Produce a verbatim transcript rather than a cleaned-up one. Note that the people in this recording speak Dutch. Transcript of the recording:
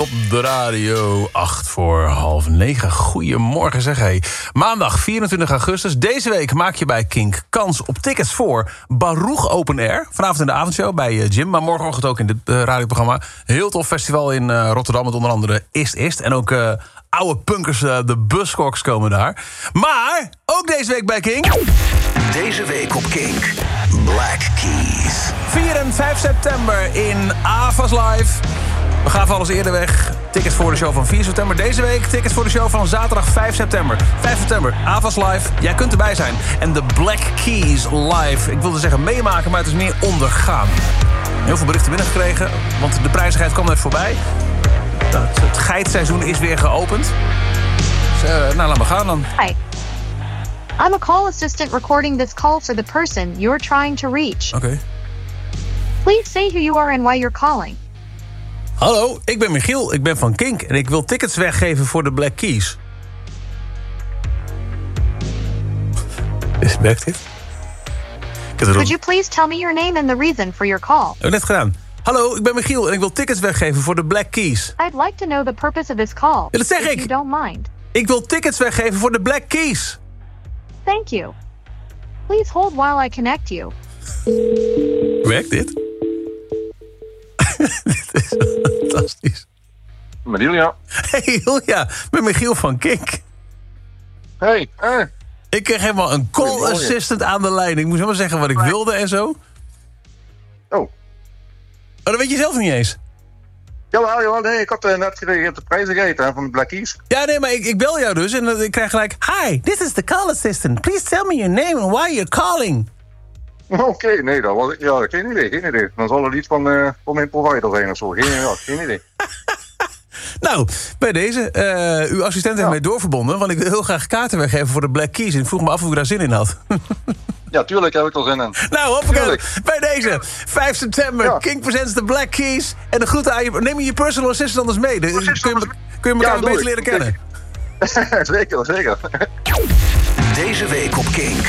Op de radio, acht voor half negen. Goedemorgen zeg, hey. Maandag vierentwintig augustus. Deze week maak je bij Kink kans op tickets voor Baruch Open Air. Vanavond in de avondshow bij Jim, maar morgenochtend ook in dit uh, radioprogramma. Heel tof festival in uh, Rotterdam met onder andere Ist Ist. En ook uh, oude punkers, uh, de Buzzcocks komen daar. Maar ook deze week bij Kink. Deze week op Kink, Black Keys. vier en vijf september in Avas Live. We gaan voor alles eerder weg. Tickets voor de show van vier september. Deze week tickets voor de show van zaterdag vijf september. vijf september, Avas Live. Jij kunt erbij zijn. En de Black Keys live. Ik wilde zeggen meemaken, maar het is meer ondergaan. Heel veel berichten binnengekregen, want de prijzigheid kwam net voorbij. Het, het geitseizoen is weer geopend. Dus, uh, nou, laat maar gaan dan. Hi. I'm a call assistant recording this call for the person you're trying to reach. Oké. Okay. Please say who you are and why you're calling. Hallo, ik ben Michiel, ik ben van Kink en ik wil tickets weggeven voor de Black Keys. Is werkt dit? Could you please tell me your name and the reason for your call? Heb ik net gedaan. Hallo, ik ben Michiel en ik wil tickets weggeven voor de Black Keys. I'd like to know the purpose of this call. Ja, dat zeg if ik. You don't mind. Ik wil tickets weggeven voor de Black Keys. Thank you. Please hold while I connect you. Werkt dit? Dit is fantastisch. Met Julia. Hey Julia, met Michiel van Kink. Hey, hey. Ik kreeg helemaal een call assistant aan de lijn. Ik moest helemaal zeggen wat ik wilde en zo. Oh. Maar dat weet je zelf niet eens. Jawel, jawel, nee, ik had uh, net gereageerd de prijzen gegeten van de Black Keys. Ja, nee, maar ik, ik bel jou dus en uh, ik krijg gelijk... Hi, this is the call assistant. Please tell me your name and why you're calling. Oké, okay, nee, dat was ik. Ja, geen idee, geen idee. Dan zal het iets van, uh, van mijn provider zijn of zo. Geen, ja, geen idee. Nou, bij deze, uh, uw assistent heeft ja. mij doorverbonden, want ik wil heel graag kaarten weggeven voor de Black Keys. En ik vroeg me af of ik daar zin in had. Ja, tuurlijk heb ik er zin in. Nou, hoppakee. Bij deze, vijf september, ja. Kink presents de Black Keys. En de groeten aan je... Neem je je personal assistant anders mee. De, kun, je, kun je elkaar ja, beter leren kennen? Zeker, zeker. Deze week op Kink,